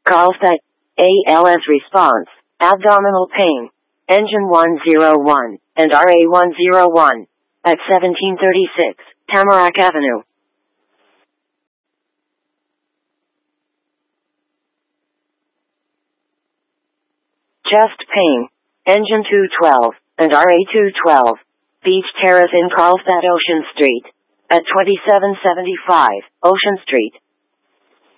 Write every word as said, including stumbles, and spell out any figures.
Carlsbad, A L S response, abdominal pain, engine one oh one, and R A one oh one, at seventeen thirty-six, Tamarack Avenue. Chest pain, engine two twelve, and R A two twelve, Beach Terrace in Carlsbad Ocean Street, at twenty-seven seventy-five, Ocean Street.